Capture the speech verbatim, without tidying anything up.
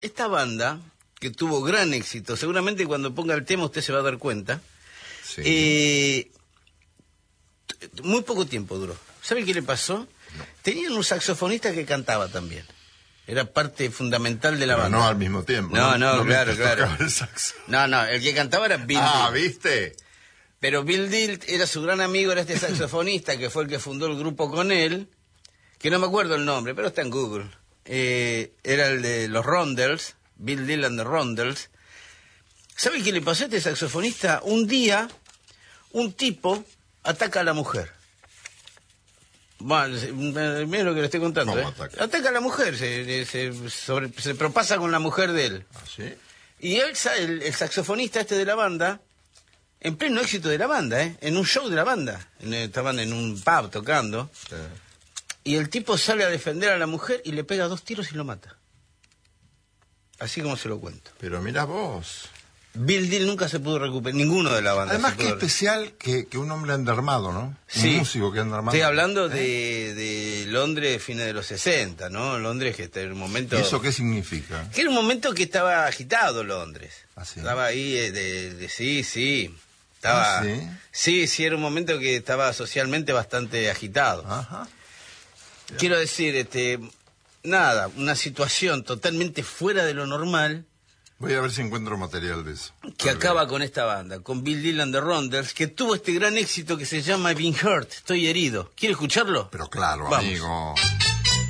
esta banda, que tuvo gran éxito, seguramente cuando ponga el tema usted se va a dar cuenta, Sí. eh, muy poco tiempo duró. ¿Sabe qué le pasó? No. Tenían un saxofonista que cantaba también. Era parte fundamental de la Pero banda. no al mismo tiempo. No, no, no claro, mientras claro. tocaba el saxo. No, no, el que cantaba era Bill Ah, Deal. ¿viste? Pero Bill Deal era su gran amigo, era este saxofonista que fue el que fundó el grupo con él, que no me acuerdo el nombre, pero está en Google. Eh, era el de los Rondels, Bill Deal and the Rondels. ¿Sabe qué le pasó a este saxofonista? Un día, un tipo ataca a la mujer. Bueno, mira lo que le estoy contando. ¿Cómo ¿eh? ataca? Ataca a la mujer, se, se, sobre- se propasa con la mujer de él. ¿Ah, sí? Y él, sa- el, el saxofonista este de la banda, en pleno éxito de la banda, ¿eh? En un show de la banda. En- estaban en un pub tocando. Sí. Y el tipo sale a defender a la mujer y le pega dos tiros y lo mata. Así como se lo cuento. Pero mirá vos. Bill Deal nunca se pudo recuperar, ninguno de la banda. Además, se qué pudo- especial que, que un hombre endermado, ¿no? Sí. Un músico que endermado. Estoy hablando de, de Londres, fines de los sesenta, ¿no? Londres que está en un momento... ¿Y eso qué significa? Que era un momento que estaba agitado Londres. ¿Ah, sí? Estaba ahí eh, de, de- sí, sí. Estaba, ¿Ah, sí? sí, sí, era un momento que estaba socialmente bastante agitado. Ajá. Quiero decir, este, nada, una situación totalmente fuera de lo normal Voy a ver si encuentro material de eso. que Vale. acaba con esta banda, con Bill Deal and the Rondels, que tuvo este gran éxito que se llama I've Been Hurt, estoy herido. ¿Quiere escucharlo? Pero claro, Vamos. amigo.